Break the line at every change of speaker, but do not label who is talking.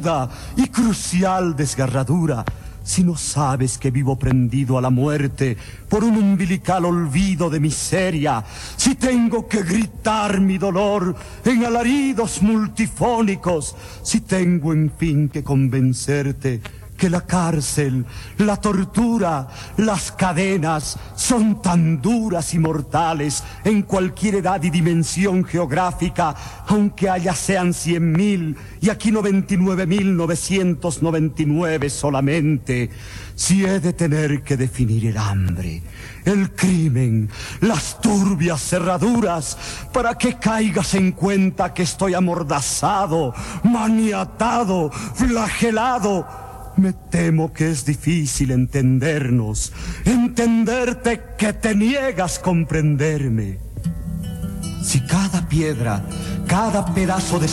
aguda y crucial desgarradura. Si no sabes que vivo prendido a la muerte por un umbilical olvido de miseria, si tengo que gritar mi dolor en alaridos multifónicos, si tengo en fin que convencerte que la cárcel, la tortura, las cadenas son tan duras y mortales en cualquier edad y dimensión geográfica, aunque allá sean 100.000 y aquí 99.999 solamente. Si he de tener que definir el hambre, el crimen, las turbias cerraduras, para que caigas en cuenta que estoy amordazado, maniatado, flagelado, me temo que es difícil entendernos, entenderte que te niegas a comprenderme. Si cada piedra, cada pedazo de